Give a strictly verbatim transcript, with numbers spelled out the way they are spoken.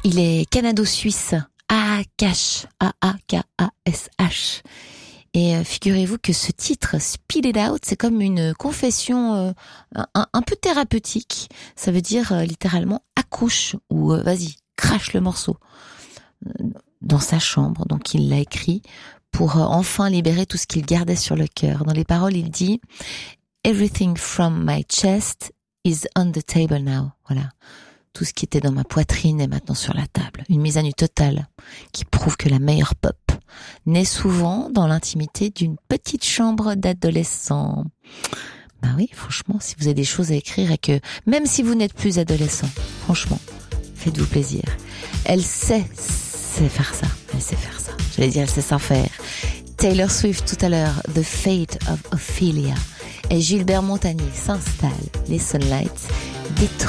Il est canado-suisse, Aakash, A A K A S H. Et euh, figurez-vous que ce titre, Spit It Out, c'est comme une confession euh, un, un peu thérapeutique. Ça veut dire euh, littéralement accouche ou euh, vas-y, crache le morceau. Dans sa chambre, donc il l'a écrit pour euh, enfin libérer tout ce qu'il gardait sur le cœur. Dans les paroles, il dit « Everything from my chest is on the table now ». Voilà. Tout ce qui était dans ma poitrine est maintenant sur la table. Une mise à nu totale qui prouve que la meilleure pop naît souvent dans l'intimité d'une petite chambre d'adolescent. Bah oui, franchement, si vous avez des choses à écrire et que, même si vous n'êtes plus adolescent, franchement, faites-vous plaisir. Elle sait, sait faire ça. Elle sait faire ça. J'allais dire, elle sait s'en faire. Taylor Swift tout à l'heure, The Fate of Ophelia. Et Gilbert Montagnier s'installe. Les Sunlights détruisent